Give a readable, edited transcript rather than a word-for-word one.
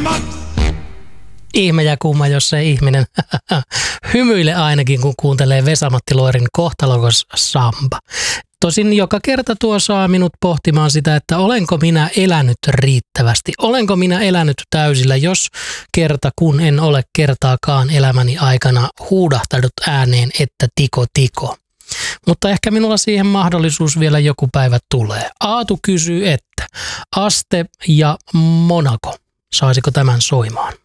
Ihme ja kumma, jos ei ihminen hymyile ainakin, kun kuuntelee Vesa-Matti Loirin kohtalokas samba. Tosin joka kerta tuo saa minut pohtimaan sitä, että olenko minä elänyt riittävästi. Olenko minä elänyt täysillä, jos kerta kun en ole kertaakaan elämäni aikana huudahtanut ääneen, että tiko tiko. Mutta ehkä minulla siihen mahdollisuus vielä joku päivä tulee. Aatu kysyy, että Aste ja Monaco, saisiko tämän soimaan?